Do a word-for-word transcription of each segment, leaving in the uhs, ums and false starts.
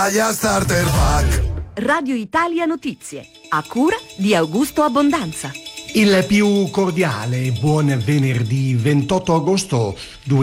Starter Pack. Radio Italia Notizie, a cura di Augusto Abbondanza. Il più cordiale buon venerdì ventotto agosto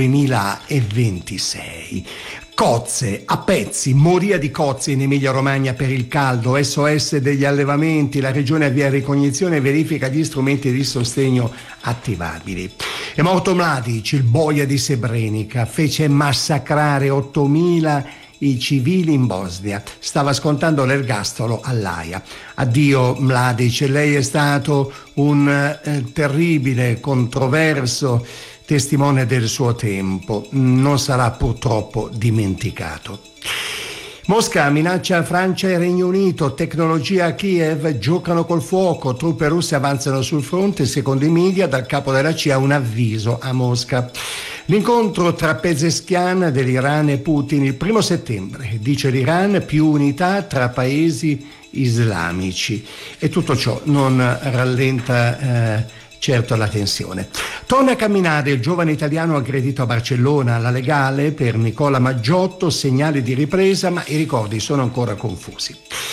duemilaventisei. Cozze a pezzi, moria di cozze in Emilia Romagna per il caldo, S O S degli allevamenti, la regione avvia ricognizione e verifica gli strumenti di sostegno attivabili. È morto Mladic, il boia di Srebrenica, fece massacrare ottomila i civili in Bosnia, stava scontando l'ergastolo all'Aia. Addio Mladic, lei è stato un eh, terribile, controverso testimone del suo tempo, non sarà purtroppo dimenticato. Mosca minaccia Francia e Regno Unito, tecnologia a Kiev, giocano col fuoco, truppe russe avanzano sul fronte, secondo i media dal capo della C I A un avviso a Mosca. L'incontro tra Pezeshkian dell'Iran e Putin il primo settembre, dice l'Iran, più unità tra paesi islamici, e tutto ciò non rallenta eh, certo la tensione. Torna a camminare il giovane italiano aggredito a Barcellona, la legale per Nicola Maggiotto, segnali di ripresa ma i ricordi sono ancora confusi.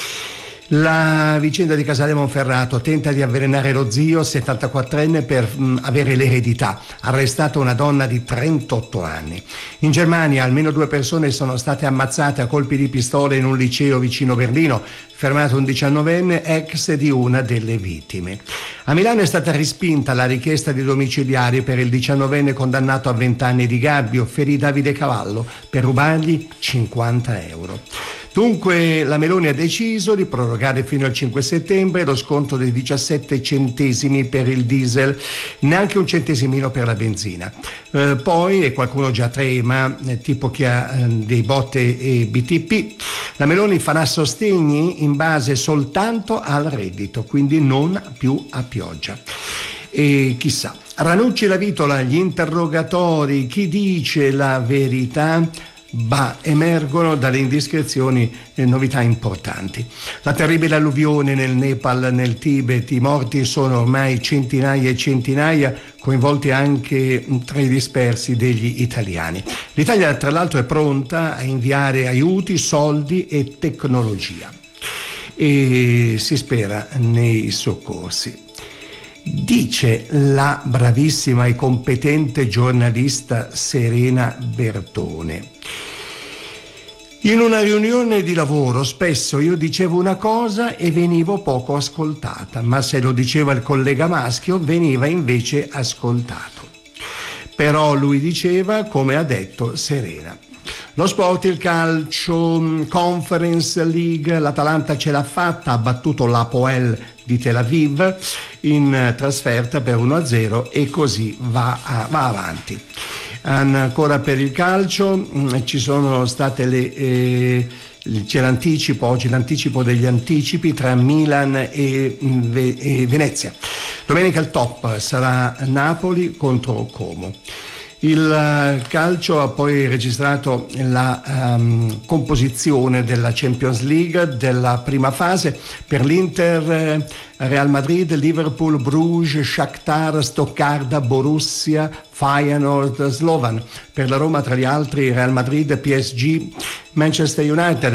La vicenda di Casale Monferrato, tenta di avvelenare lo zio settantaquattrenne per mh, avere l'eredità, arrestata una donna di trentotto anni. In Germania almeno due persone sono state ammazzate a colpi di pistola in un liceo vicino Berlino, fermato un diciannovenne ex di una delle vittime. A Milano è stata respinta la richiesta di domiciliari per il diciannovenne condannato a venti anni di gabbio, ferì Davide Cavallo per rubargli cinquanta euro. Dunque la Meloni ha deciso di prorogare fino al cinque settembre lo sconto dei diciassette centesimi per il diesel, neanche un centesimino per la benzina. Eh, poi, e qualcuno già trema, eh, tipo chi ha eh, dei botte e B T P, la Meloni farà sostegni in base soltanto al reddito, quindi non più a pioggia. E chissà, Ranucci la Vitola, gli interrogatori, chi dice la verità? Bah, emergono dalle indiscrezioni eh, novità importanti. La terribile alluvione nel Nepal, nel Tibet, i morti sono ormai centinaia e centinaia, coinvolti anche tra i dispersi degli italiani. L'Italia tra l'altro è pronta a inviare aiuti, soldi e tecnologia e si spera nei soccorsi. Dice la bravissima e competente giornalista Serena Bertone: in una riunione di lavoro spesso io dicevo una cosa e venivo poco ascoltata, ma se lo diceva il collega maschio veniva invece ascoltato. Però lui diceva come ha detto Serena. Lo sport, il calcio, Conference League, l'Atalanta ce l'ha fatta, ha battuto l'Hapoel di Tel Aviv in trasferta per uno a zero e così va, a, va avanti. Ancora per il calcio ci sono state le eh, c'è l'anticipo oggi l'anticipo degli anticipi tra Milan e, e Venezia. Domenica il top sarà Napoli contro Como. Il calcio ha poi registrato la um, composizione della Champions League della prima fase per l'Inter, Real Madrid, Liverpool, Bruges, Shakhtar, Stoccarda, Borussia, Feyenoord, Slovan. Per la Roma tra gli altri Real Madrid, P S G, Manchester United.